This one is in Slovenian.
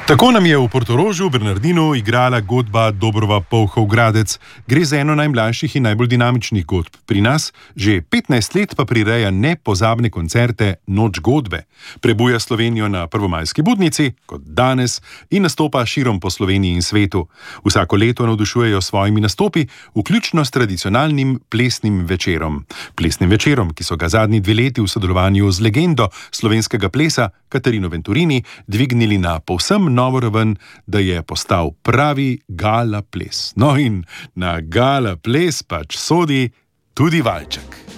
Tako nam je v Portorožu, Bernardinu, igrala godba Dobrova Polhov Gradec. Gre za eno najmlajših in najbolj dinamičnih godb. Pri nas že 15 let pa prireja nepozabne koncerte Noč godbe. Prebuja Slovenijo na prvomajski budnici, kot danes, in nastopa širom po Sloveniji in svetu. Vsako leto navdušujejo s svojimi nastopi, vključno s tradicionalnim plesnim večerom. Plesnim večerom, ki so ga zadnji 2 leti v sodelovanju z legendo slovenskega plesa Katarino Venturini dvignili na povsem novo raven, da je postal pravi gala ples. No in na gala ples pač sodi tudi valček.